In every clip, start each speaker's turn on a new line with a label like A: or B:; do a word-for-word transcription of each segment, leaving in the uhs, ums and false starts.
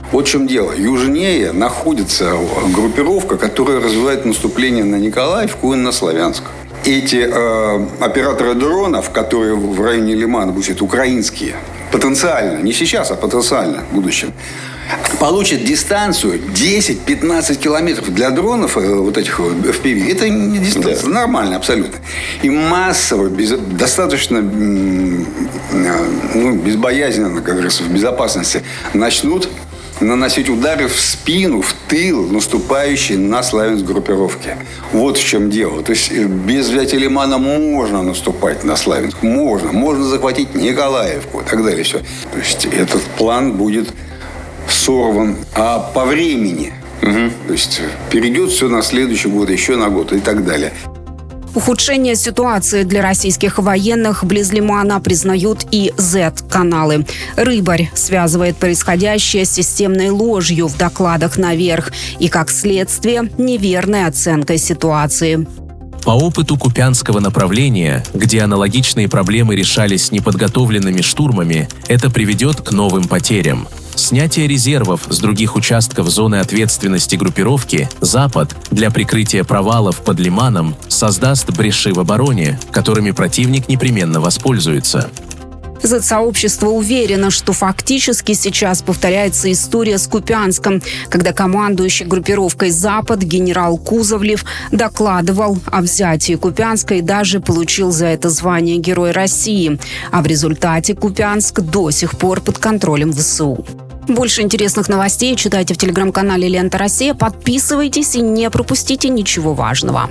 A: Вот в чем дело. Южнее находится группировка, которая развивает наступление на Николаевку и на Славянск. Эти э, операторы дронов, которые в районе Лимана будут украинские, потенциально, не сейчас, а потенциально в будущем, получат дистанцию десять-пятнадцать километров. Для дронов вот этих эф пи ви это не дистанция, да. Нормально абсолютно. И массово, без, достаточно ну, безбоязненно, как говорится, в безопасности начнут наносить удары в спину, в тыл наступающей на Славянск группировки. Вот в чем дело. То есть без взятия Лимана можно наступать на Славянск. Можно. Можно захватить Николаевку и так далее. Все. То есть этот план будет сорван. А по времени, угу. То есть перейдет все на следующий год, еще на год и так далее.
B: Ухудшение ситуации для российских военных близ Лимана признают и зет-каналы. Рыбарь связывает происходящее с системной ложью в докладах наверх и, как следствие, неверной оценкой ситуации.
C: По опыту Купянского направления, где аналогичные проблемы решались неподготовленными штурмами, это приведет к новым потерям. Снятие резервов с других участков зоны ответственности группировки «Запад» для прикрытия провалов под Лиманом создаст бреши в обороне, которыми противник непременно воспользуется.
B: Зет-сообщество уверено, что фактически сейчас повторяется история с Купянском, когда командующий группировкой «Запад» генерал Кузовлев докладывал о взятии Купянска и даже получил за это звание Герой России. А в результате Купянск до сих пор под контролем вэ эс у. Больше интересных новостей читайте в телеграм-канале «Лента Россия». Подписывайтесь и не пропустите ничего важного.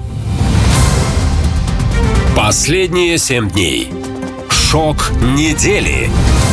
D: Последние семь дней. Шок недели.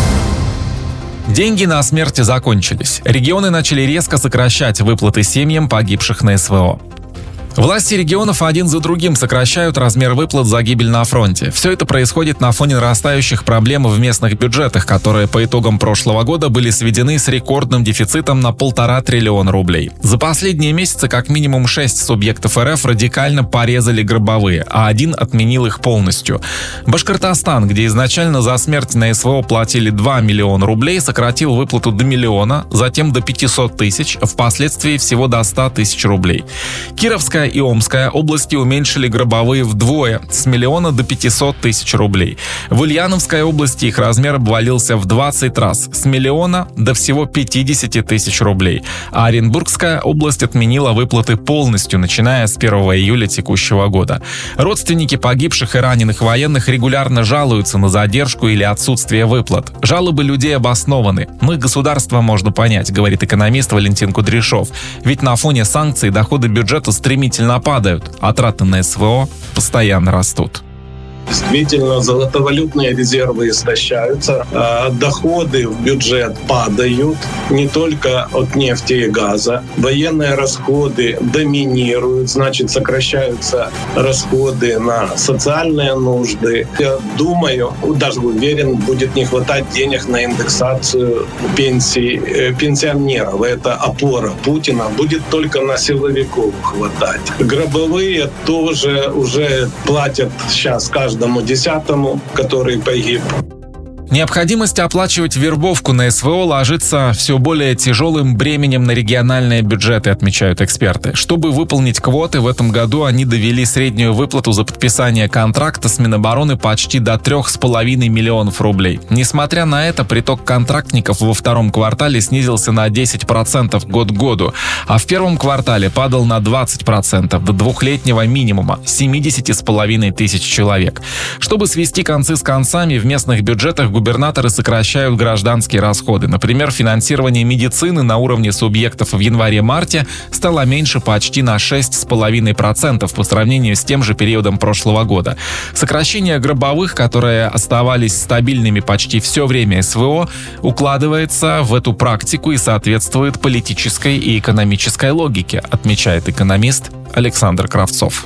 E: Деньги на смерти закончились. Регионы начали резко сокращать выплаты семьям погибших на эс вэ о. Власти регионов один за другим сокращают размер выплат за гибель на фронте. Все это происходит на фоне нарастающих проблем в местных бюджетах, которые по итогам прошлого года были сведены с рекордным дефицитом на полтора триллиона рублей. За последние месяцы как минимум шесть субъектов эр эф радикально порезали гробовые, а один отменил их полностью. Башкортостан, где изначально за смерть на эс вэ о платили два миллиона рублей, сократил выплату до миллиона, затем до пятисот тысяч, впоследствии всего до ста тысяч рублей. Кировская и Омская области уменьшили гробовые вдвое, с миллиона до пятисот тысяч рублей. В Ульяновской области их размер обвалился в двадцать раз, с миллиона до всего пятидесяти тысяч рублей. А Оренбургская область отменила выплаты полностью, начиная с первого июля текущего года. Родственники погибших и раненых военных регулярно жалуются на задержку или отсутствие выплат. Жалобы людей обоснованы. Мы, государство, можно понять, говорит экономист Валентин Кудряшов. Ведь на фоне санкций доходы бюджета стремительно падают, а траты на эс вэ о постоянно растут.
F: Действительно, золотовалютные резервы истощаются, доходы в бюджет падают, не только от нефти и газа. Военные расходы доминируют, значит, сокращаются расходы на социальные нужды. Я думаю, даже уверен, будет не хватать денег на индексацию пенсий пенсионеров. Это опора Путина. Будет только на силовиков хватать. Гробовые тоже уже платят сейчас каждый каждому десятому, который погиб.
E: Необходимость оплачивать вербовку на эс вэ о ложится все более тяжелым бременем на региональные бюджеты, отмечают эксперты. Чтобы выполнить квоты, в этом году они довели среднюю выплату за подписание контракта с Минобороны почти до трех с половиной миллионов рублей. Несмотря на это, приток контрактников во втором квартале снизился на десять процентов год к году, а в первом квартале падал на двадцать процентов до двухлетнего минимума – семидесяти с половиной тысяч человек. Чтобы свести концы с концами, в местных бюджетах губернаторы сокращают гражданские расходы. Например, финансирование медицины на уровне субъектов в январе-марте стало меньше почти на шесть с половиной процентов по сравнению с тем же периодом прошлого года. Сокращение гробовых, которые оставались стабильными почти все время эс вэ о, укладывается в эту практику и соответствует политической и экономической логике, отмечает экономист Александр Кравцов.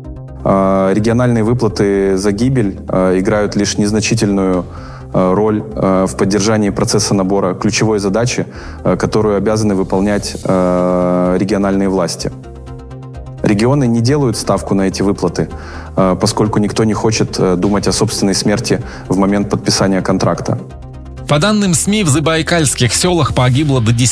G: Региональные выплаты за гибель играют лишь незначительную роль в поддержании процесса набора ключевой задачи, которую обязаны выполнять региональные власти. Регионы не делают ставку на эти выплаты, поскольку никто не хочет думать о собственной смерти в момент подписания контракта.
E: По данным СМИ, в забайкальских селах погибло до десяти